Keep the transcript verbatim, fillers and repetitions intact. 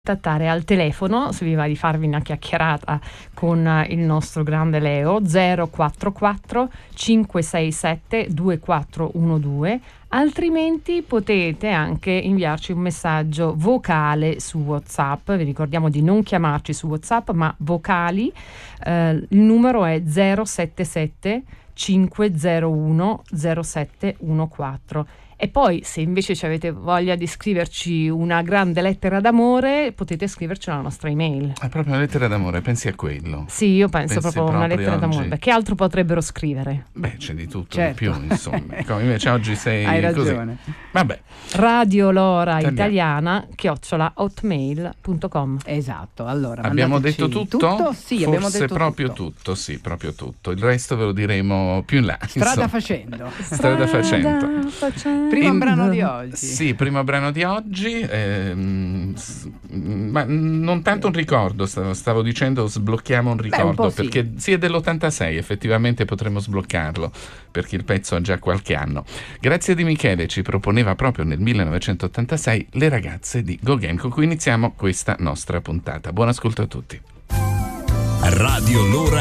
contattare al telefono, se vi va di farvi una chiacchierata con il nostro grande Leo, zero quattro quattro cinque sei sette due quattro uno due, altrimenti potete anche inviarci un messaggio vocale su WhatsApp. Vi ricordiamo di non chiamarci su WhatsApp, ma vocali. Eh, il numero è zero sette sette cinque zero uno zero sette uno quattro. E poi, se invece ci avete voglia di scriverci una grande lettera d'amore, potete scriverci alla nostra email. È proprio una lettera d'amore, pensi a quello? Sì, io penso Pensi proprio a una lettera oggi? d'amore. Che altro potrebbero scrivere? Beh, c'è di tutto, Certo. di più, insomma. Come invece oggi sei Hai così. ragione. Vabbè. Radio Lora Italiana. Italiana chiocciola hotmail punto com. Esatto, allora Abbiamo mandateci detto tutto? tutto? Sì, Forse abbiamo detto proprio tutto. tutto, sì, proprio tutto. Il resto ve lo diremo più in là. Strada insomma. facendo. Strada facendo. facendo. Primo In- brano di oggi. Sì, primo brano di oggi, ehm, s- ma non tanto un ricordo, stavo, stavo dicendo sblocchiamo un ricordo, po' sì. perché sì, è dell'ottantasei, effettivamente potremmo sbloccarlo, perché il pezzo ha già qualche anno. Grazia Di Michele ci proponeva proprio nel millenovecentottantasei Le ragazze di Gauguin, con cui iniziamo questa nostra puntata. Buon ascolto a tutti. Radio Lora